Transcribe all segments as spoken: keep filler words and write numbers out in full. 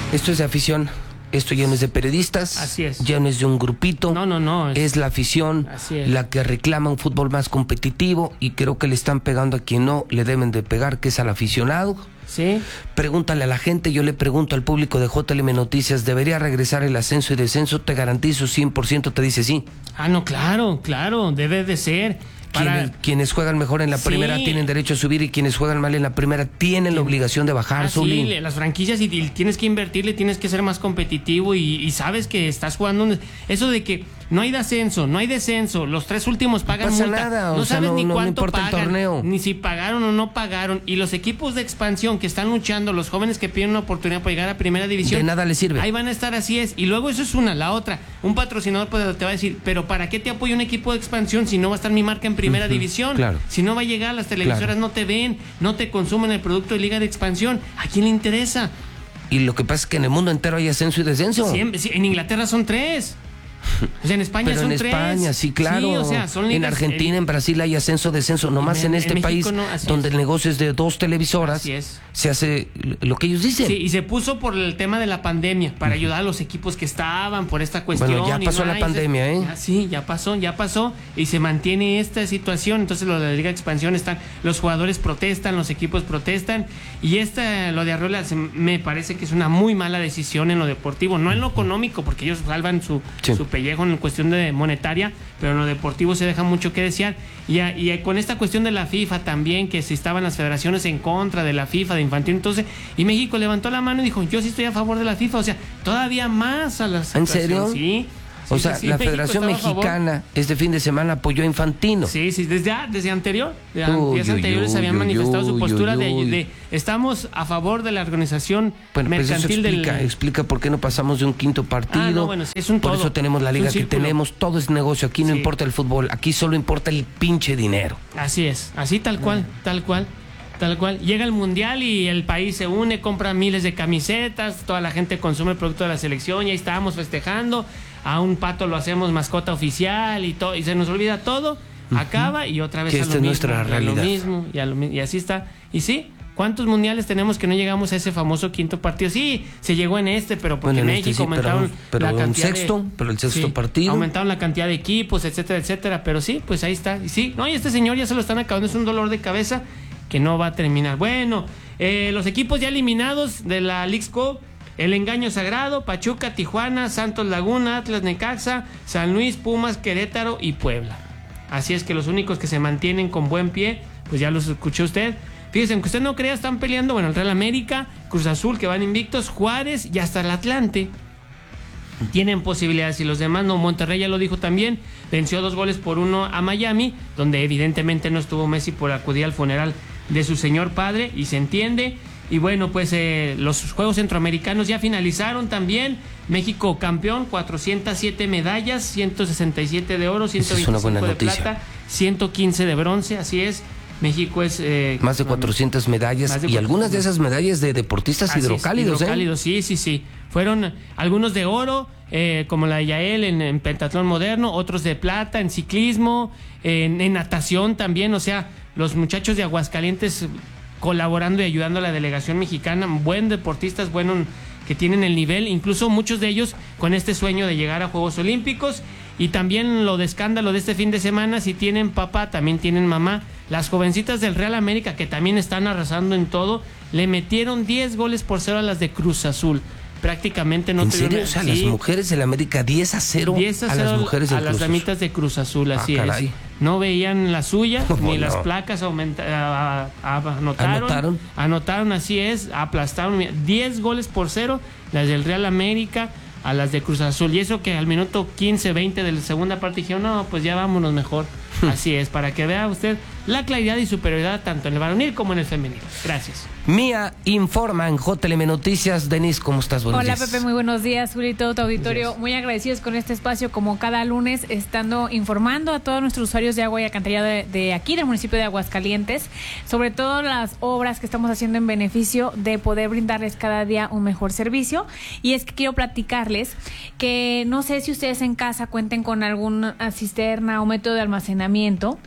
Esto es de afición. Esto ya no es de periodistas. Así es. Ya no es de un grupito. No, no, no. Es, es la afición así es. La que reclama un fútbol más competitivo, y creo que le están pegando a quien no le deben de pegar, que es al aficionado. Sí. Pregúntale a la gente, yo le pregunto al público de J L M Noticias, ¿debería regresar el ascenso y descenso? Te garantizo cien por ciento te dice sí. Ah, no, claro, claro, debe de ser. Para... Quienes, quienes juegan mejor en la sí. primera tienen derecho a subir, y quienes juegan mal en la primera tienen la obligación de bajar. Ah, sí, las franquicias, y, y tienes que invertirle, tienes que ser más competitivo, y, y sabes que estás jugando. Eso de que no hay descenso, no hay descenso, los tres últimos pagan no pasa multa, nada, no o sea, sabes no, ni no cuánto importa pagan, el torneo, ni si pagaron o no pagaron, y los equipos de expansión que están luchando, los jóvenes que piden una oportunidad para llegar a primera división, de nada les sirve. Ahí van a estar, así es. Y luego eso es una, la otra, un patrocinador te va a decir, pero ¿para qué te apoya un equipo de expansión si no va a estar mi marca en primera uh-huh, división? Claro. Si no va a llegar, las televisoras claro. no te ven, no te consumen el producto de Liga de Expansión. ¿A quién le interesa? Y lo que pasa es que en el mundo entero hay ascenso y descenso. Siempre, sí, en Inglaterra son tres. O sea, en España Pero son en tres. España, sí, claro. Sí, o sea, son en Argentina, en, en Brasil hay ascenso, descenso. Nomás en, en este en país, no, donde es. el negocio es de dos televisoras, así es. se hace lo que ellos dicen. Sí, y se puso por el tema de la pandemia, para uh-huh. ayudar a los equipos que estaban por esta cuestión. Bueno, ya pasó no la hay, pandemia, ¿eh? Ya, sí, ya pasó, ya pasó, y se mantiene esta situación. Entonces, lo de la Liga de Expansión están, los jugadores protestan, los equipos protestan, y esta, lo de Arreola, me parece que es una muy mala decisión en lo deportivo, no en lo económico, porque ellos salvan su, sí. su pellejo en cuestión de monetaria, pero en lo deportivo se deja mucho que desear. Y, y con esta cuestión de la FIFA también, que si estaban las federaciones en contra de la FIFA, de infantil, entonces, y México levantó la mano y dijo, yo sí estoy a favor de la FIFA, o sea, todavía más a las... ¿En serio? Sí. O sí, sea, sí, sí, la México Federación Mexicana este fin de semana apoyó a Infantino. Sí, sí, desde, desde anterior, de uy, días uy, anteriores uy, habían uy, manifestado uy, su postura uy, uy. De, de estamos a favor de la organización bueno, pues mercantil eso explica, del... explica por qué no pasamos de un quinto partido. Ah, no, bueno, es un por todo. eso tenemos la liga que tenemos, todo es negocio, aquí no sí. importa el fútbol, aquí solo importa el pinche dinero. Así es, así tal cual, mm. tal cual. Tal cual, llega el mundial y el país se une, compra miles de camisetas, toda la gente consume el producto de la selección, y ahí estábamos festejando, a un Pato lo hacemos mascota oficial y todo, y se nos olvida todo, uh-huh. acaba y otra vez que a esta lo es mismo, nuestra realidad. A lo mismo, y, a lo, y así está, y sí. ¿Cuántos mundiales tenemos que no llegamos a ese famoso quinto partido? Sí, se llegó en este, pero porque bueno, en México este sí, aumentaron pero, pero la cantidad un sexto, de, pero el sexto sí, partido. Aumentaron la cantidad de equipos, etcétera, etcétera, pero sí, pues ahí está. Y sí, no, y este señor ya se lo están acabando, es un dolor de cabeza que no va a terminar. Bueno, eh, los equipos ya eliminados de la Leagues Cup, el engaño sagrado, Pachuca, Tijuana, Santos Laguna, Atlas Necaxa, San Luis, Pumas, Querétaro y Puebla. Así es que los únicos que se mantienen con buen pie, pues ya los escuchó usted. Fíjense, aunque usted no crea, están peleando, bueno, el Real América, Cruz Azul, que van invictos, Juárez y hasta el Atlante tienen posibilidades, y los demás no. Monterrey ya lo dijo también, venció dos goles por uno a Miami, donde evidentemente no estuvo Messi por acudir al funeral de su señor padre, y se entiende. Y bueno, pues eh, los Juegos Centroamericanos ya finalizaron también. México campeón, cuatrocientas siete medallas, ciento sesenta y siete de oro, ciento veinticinco de noticia. plata, ciento quince de bronce, así es. México es... Eh, más de cuatrocientas medallas, de y cuatrocientas. Algunas de esas medallas de deportistas así hidrocálidos. Es, hidrocálidos, ¿eh? sí, sí, sí. Fueron algunos de oro, eh, como la de Yael en, en pentatlón moderno, otros de plata en ciclismo, en, en natación también. O sea, los muchachos de Aguascalientes colaborando y ayudando a la delegación mexicana, buen deportistas, bueno, que tienen el nivel, incluso muchos de ellos con este sueño de llegar a Juegos Olímpicos. Y también lo de escándalo de este fin de semana, si tienen papá, también tienen mamá. Las jovencitas del Real América, que también están arrasando en todo, le metieron diez goles por cero a las de Cruz Azul. Prácticamente no ¿En tuvieron... serio? O sea, sí. las mujeres del América diez a cero a las mujeres del a Cruz las damitas de Cruz Azul, así ah, es. No veían la suya, ¿Cómo ni no? las placas aumenta, a, a, a, anotaron, ¿Anotaron? Anotaron, así es, aplastaron. diez goles por cero, las del Real América a las de Cruz Azul. Y eso que al minuto quince, veinte de la segunda parte dijeron, no, pues ya vámonos mejor. Así es, para que vea usted la claridad y superioridad tanto en el varonil como en el femenil. Gracias. Mía informa en J L M Noticias. Denise, ¿cómo estás? Buenos Hola, días. Pepe, muy buenos días. Juli, todo tu auditorio, muy agradecidos con este espacio, como cada lunes, estando informando a todos nuestros usuarios de agua y alcantarillado de, de aquí, del municipio de Aguascalientes, sobre todo las obras que estamos haciendo en beneficio de poder brindarles cada día un mejor servicio. Y es que quiero platicarles que no sé si ustedes en casa cuenten con alguna cisterna o método de almacenamiento.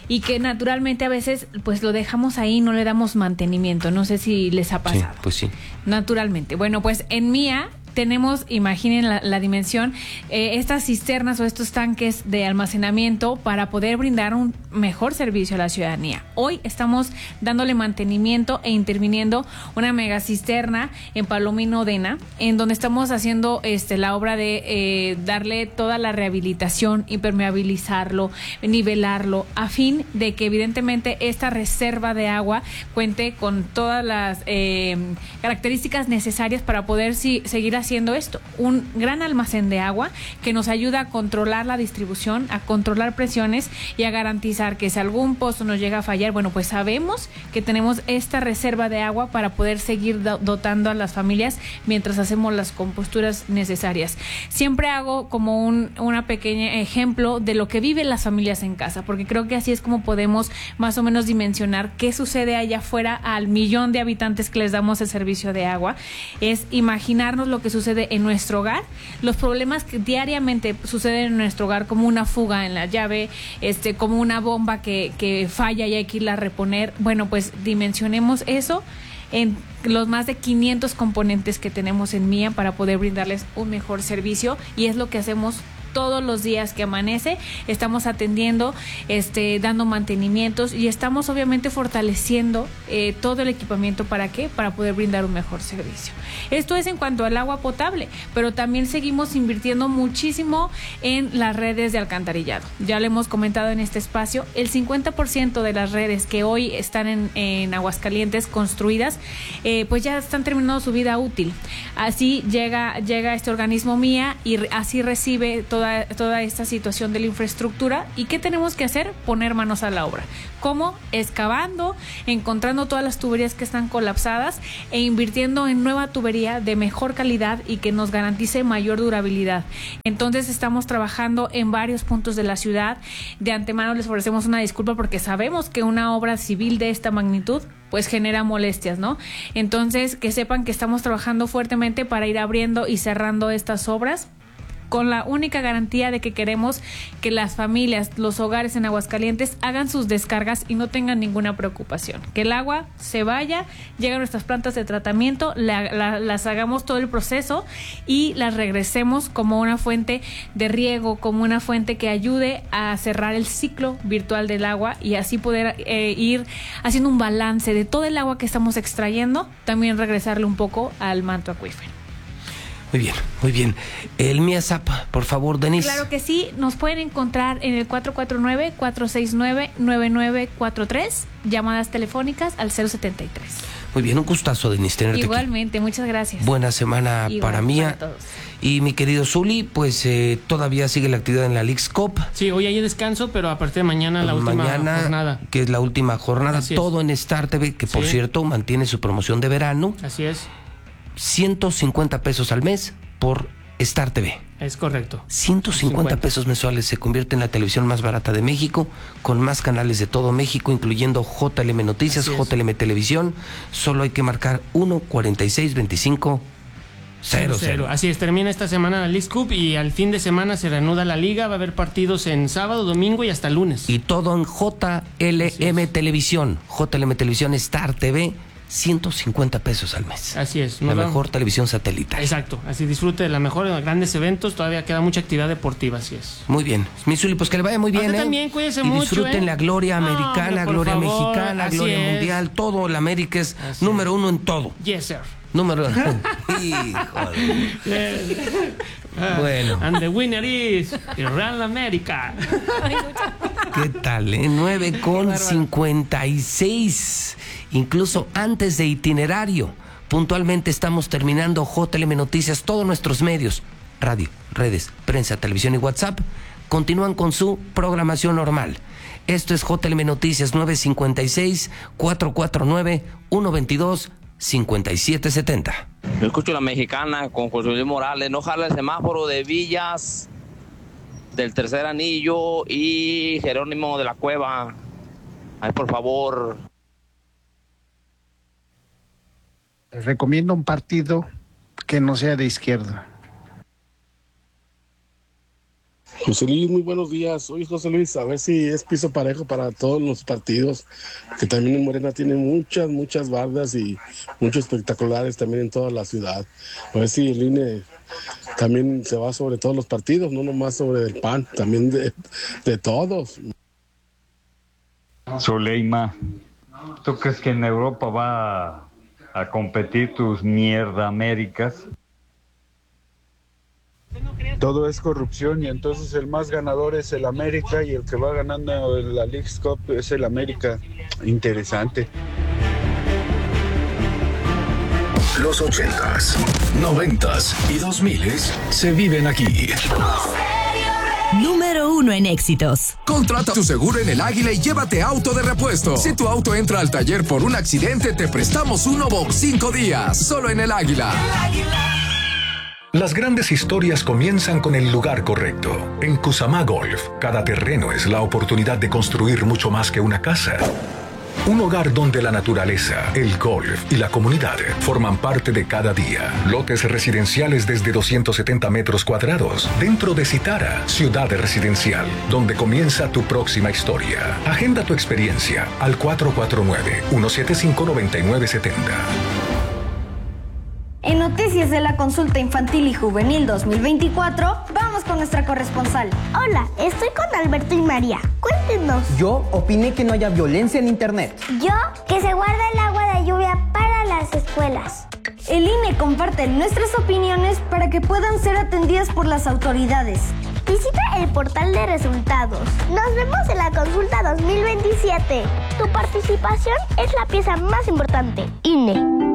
y que naturalmente a veces pues lo dejamos ahí, no le damos mantenimiento. No sé si les ha pasado. Sí, pues sí. Naturalmente. Bueno, pues en Mía tenemos, imaginen la, la dimensión, eh, estas cisternas o estos tanques de almacenamiento para poder brindar un mejor servicio a la ciudadanía. Hoy estamos dándole mantenimiento e interviniendo una mega cisterna en Palomino Dena, en donde estamos haciendo este la obra de eh, darle toda la rehabilitación, impermeabilizarlo, nivelarlo, a fin de que evidentemente esta reserva de agua cuente con todas las eh, características necesarias para poder si, seguir haciendo haciendo esto, un gran almacén de agua que nos ayuda a controlar la distribución, a controlar presiones y a garantizar que si algún pozo nos llega a fallar, bueno, pues sabemos que tenemos esta reserva de agua para poder seguir do- dotando a las familias mientras hacemos las composturas necesarias. Siempre hago como un una pequeña ejemplo de lo que viven las familias en casa, porque creo que así es como podemos más o menos dimensionar qué sucede allá afuera al millón de habitantes que les damos el servicio de agua. Es imaginarnos lo que sucede en nuestro hogar, los problemas que diariamente suceden en nuestro hogar, como una fuga en la llave, este, como una bomba que, que falla y hay que irla a reponer. Bueno, pues dimensionemos eso en los más de quinientos componentes que tenemos en Mía para poder brindarles un mejor servicio, y es lo que hacemos todos los días que amanece. Estamos atendiendo, este, dando mantenimientos y estamos obviamente fortaleciendo eh, todo el equipamiento. ¿Para qué? Para poder brindar un mejor servicio. Esto es en cuanto al agua potable, pero también seguimos invirtiendo muchísimo en las redes de alcantarillado. Ya lo hemos comentado en este espacio, el cincuenta por ciento de las redes que hoy están en, en Aguascalientes construidas, eh, pues ya están terminando su vida útil. Así llega, llega este organismo Mía y re, así recibe toda toda esta situación de la infraestructura. ¿Y qué tenemos que hacer? Poner manos a la obra. ¿Cómo? Excavando, encontrando todas las tuberías que están colapsadas e invirtiendo en nueva tubería de mejor calidad y que nos garantice mayor durabilidad. Entonces estamos trabajando en varios puntos de la ciudad. De antemano les ofrecemos una disculpa porque sabemos que una obra civil de esta magnitud pues genera molestias, ¿no? Entonces que sepan que estamos trabajando fuertemente para ir abriendo y cerrando estas obras, con la única garantía de que queremos que las familias, los hogares en Aguascalientes hagan sus descargas y no tengan ninguna preocupación. Que el agua se vaya, lleguen a nuestras plantas de tratamiento, la, la, las hagamos todo el proceso y las regresemos como una fuente de riego, como una fuente que ayude a cerrar el ciclo virtual del agua y así poder eh, ir haciendo un balance de todo el agua que estamos extrayendo, también regresarle un poco al manto acuífero. Muy bien, muy bien. El Mía Zap, por favor, Denise. Claro que sí, nos pueden encontrar en el cuatro cuatro nueve, cuatro seis nueve, nueve nueve cuatro tres, llamadas telefónicas al cero setenta y tres. Muy bien, un gustazo, Denise, tenerte Igualmente, aquí. muchas gracias. Buena semana Igual, para Mía. para todos. Y mi querido Zuli, pues eh, todavía sigue la actividad en la Leagues Cup. Sí, hoy hay descanso, pero a partir de mañana la última Mañana, jornada. que es la última jornada, Así es. todo en Star T V, que por Sí. cierto mantiene su promoción de verano. Así es, ciento cincuenta pesos al mes por Star T V. es correcto. ciento cincuenta cincuenta pesos mensuales, se convierte en la televisión más barata de México, con más canales de todo México, incluyendo J L M Noticias, Así es. J L M Televisión. Solo hay que marcar uno cuarenta y seis veinticinco cero cero. Así es, termina esta semana la Leagues Cup y al fin de semana se reanuda la liga. Va a haber partidos en sábado, domingo y hasta lunes. Y todo en J L M Televisión. J L M Televisión, Star T V, ciento cincuenta pesos al mes. Así es. La nos va- mejor televisión satelital. Exacto, así disfrute de la mejor, de grandes eventos. Todavía queda mucha actividad deportiva, así es. Muy bien. Mi Zuli, pues que le vaya muy bien, Usted ¿eh? también, cuídese y mucho, disfruten ¿eh? la gloria No, americana, hombre, por gloria favor, mexicana, así gloria es. mundial, todo. La América es Así número uno en todo. Yes, sir. Número Híjole. Bueno. And the winner is el Real América. ¿Qué tal, eh? nueve con cincuenta y seis. Incluso antes de itinerario. Puntualmente estamos terminando J L M Noticias. Todos nuestros medios, radio, redes, prensa, televisión y WhatsApp, continúan con su programación normal. Esto es J L M Noticias nueve cincuenta y seis, cuatro cuatro nueve, uno veintidós, cincuenta y siete setenta. Yo escucho la mexicana con José Luis Morales. No jala el semáforo de Villas del Tercer Anillo y Jerónimo de la Cueva. Ay, por favor. Les recomiendo un partido que no sea de izquierda. José Luis, muy buenos días. Oye, José Luis, a ver si es piso parejo para todos los partidos, que también en Morena tiene muchas, muchas bardas y muchos espectaculares también en toda la ciudad. A ver si el I N E también se va sobre todos los partidos, no nomás sobre el P A N, también de, de todos. Zuleima, ¿tú crees que en Europa va a competir tus mierda Américas? Todo es corrupción y entonces el más ganador es el América y el que va ganando la Leagues Cup es el América. Interesante. Los ochentas, noventas y dos miles se viven aquí. Número uno en éxitos. Contrata tu seguro en El Águila y llévate auto de repuesto. Si tu auto entra al taller por un accidente, te prestamos uno por cinco días. Solo en El Águila. El Águila. Las grandes historias comienzan con el lugar correcto. En Kusama Golf, cada terreno es la oportunidad de construir mucho más que una casa. Un hogar donde la naturaleza, el golf y la comunidad forman parte de cada día. Lotes residenciales desde doscientos setenta metros cuadrados. Dentro de Citara, ciudad residencial, donde comienza tu próxima historia. Agenda tu experiencia al cuatro cuatro nueve, uno siete cinco, nueve nueve siete cero. En Noticias de la Consulta Infantil y Juvenil dos mil veinticuatro, vamos con nuestra corresponsal. Hola, estoy con Alberto y María. Cuéntenos. Yo opiné que no haya violencia en internet. Yo, que se guarda el agua de lluvia para las escuelas. El I N E comparte nuestras opiniones para que puedan ser atendidas por las autoridades. Visita el portal de resultados. Nos vemos en la consulta dos mil veintisiete. Tu participación es la pieza más importante. I N E.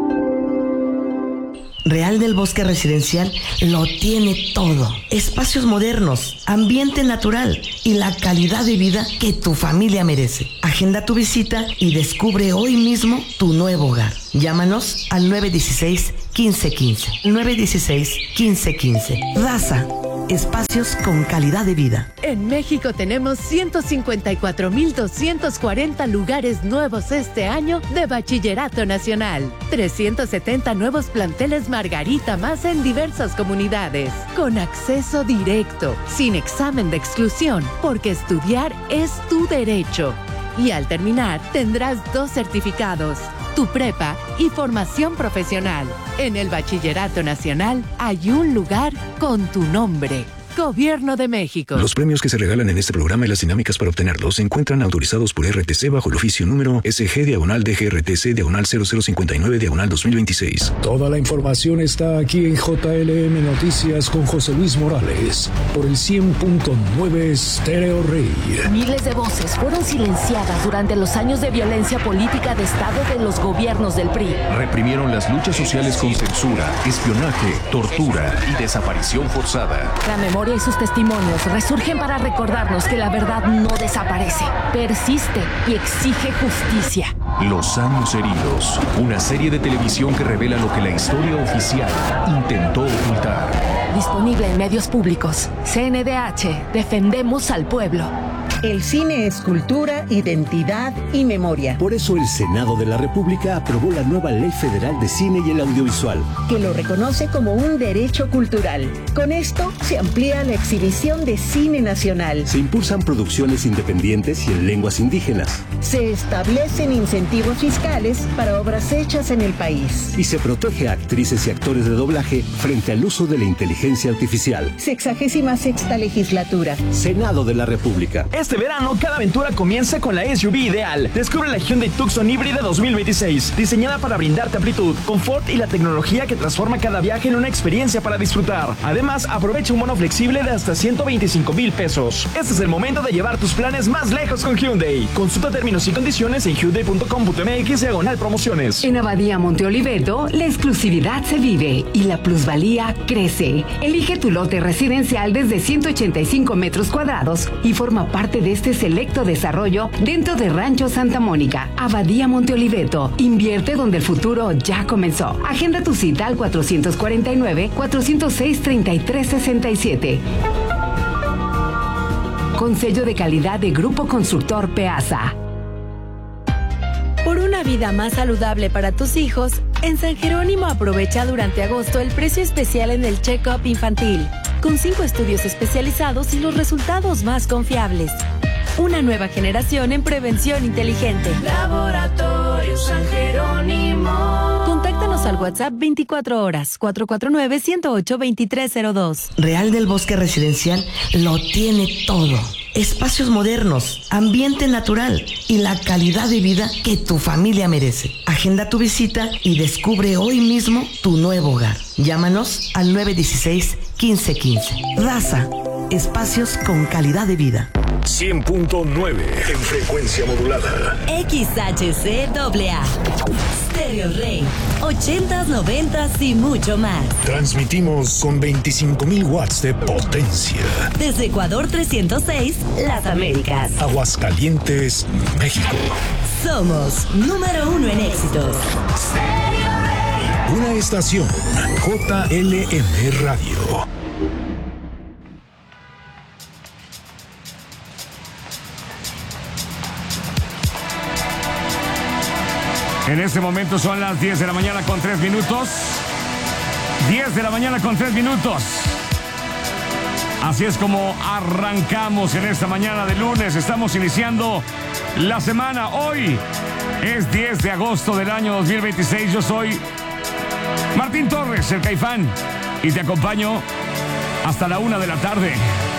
Real del Bosque Residencial lo tiene todo. Espacios modernos, ambiente natural y la calidad de vida que tu familia merece. Agenda tu visita y descubre hoy mismo tu nuevo hogar. Llámanos al nueve uno seis, uno cinco uno cinco. nueve uno seis, uno cinco uno cinco. Raza, espacios con calidad de vida. En México tenemos ciento cincuenta y cuatro mil doscientos cuarenta lugares nuevos este año de Bachillerato Nacional. trescientos setenta nuevos planteles Margarita más en diversas comunidades. Con acceso directo, sin examen de exclusión, porque estudiar es tu derecho. Y al terminar tendrás dos certificados, tu prepa y formación profesional. En el Bachillerato Nacional hay un lugar con tu nombre. Gobierno de México. Los premios que se regalan en este programa y las dinámicas para obtenerlos se encuentran autorizados por R T C bajo el oficio número S G diagonal D G R T C diagonal cero cero cincuenta y nueve diagonal dos mil veintiséis. Toda la información está aquí en J L M Noticias con José Luis Morales por el cien punto nueve Stereo Rey. Miles de voces fueron silenciadas durante los años de violencia política de Estado de los gobiernos del P R I. Reprimieron las luchas sociales con censura, espionaje, tortura y desaparición forzada. La memoria y sus testimonios resurgen para recordarnos que la verdad no desaparece, persiste y exige justicia. Los años heridos, una serie de televisión que revela lo que la historia oficial intentó ocultar. Disponible en medios públicos. C N D H, defendemos al pueblo. El cine es cultura, identidad y memoria. Por eso el Senado de la República aprobó la nueva Ley Federal de Cine y el Audiovisual, que lo reconoce como un derecho cultural. Con esto se amplía la exhibición de cine nacional. Se impulsan producciones independientes y en lenguas indígenas. Se establecen incentivos fiscales para obras hechas en el país. Y se protege a actrices y actores de doblaje frente al uso de la inteligencia artificial. Sexagésima sexta legislatura. Senado de la República. Este verano, cada aventura comienza con la S U V ideal. Descubre la Hyundai Tucson híbrida dos mil veintiséis, diseñada para brindarte amplitud, confort y la tecnología que transforma cada viaje en una experiencia para disfrutar. Además, aprovecha un bono flexible de hasta ciento veinticinco mil pesos. Este es el momento de llevar tus planes más lejos con Hyundai. Consulta términos y condiciones en hyundai punto com punto m x diagonal promociones. En Abadía Monte Oliveto, la exclusividad se vive y la plusvalía crece. Elige tu lote residencial desde ciento ochenta y cinco metros cuadrados y forma parte de este selecto desarrollo dentro de Rancho Santa Mónica. Abadía Monte Oliveto. Invierte donde el futuro ya comenzó. Agenda tu cita al cuatrocientos cuarenta y nueve, cuatrocientos seis, treinta y tres sesenta y siete. Con sello de calidad de Grupo Constructor Peasa. Por una vida más saludable para tus hijos, en San Jerónimo aprovecha durante agosto el precio especial en el check-up infantil. con cinco estudios especializados y los resultados más confiables. Una nueva generación en prevención inteligente. Laboratorio San Jerónimo. Contáctanos al WhatsApp veinticuatro horas, cuatro cuatro nueve, uno cero ocho, dos tres cero dos. Real del Bosque Residencial lo tiene todo. Espacios modernos, ambiente natural y la calidad de vida que tu familia merece. Agenda tu visita y descubre hoy mismo tu nuevo hogar. Llámanos al nueve uno seis, uno cinco uno cinco. Raza, espacios con calidad de vida. cien punto nueve en frecuencia modulada. X H C A A. Stereo Rey. ochentas, noventas y mucho más. Transmitimos con veinticinco mil watts de potencia. Desde Ecuador trescientos seis, Las Américas. Aguascalientes, México. Somos número uno en éxitos. Una estación J L M Radio. En este momento son las diez de la mañana con tres minutos. diez de la mañana con tres minutos. Así es como arrancamos en esta mañana de lunes. Estamos iniciando la semana. Hoy es diez de agosto del año dos mil veintiséis. Yo soy Martín Torres, el Caifán, y te acompaño hasta la una de la tarde.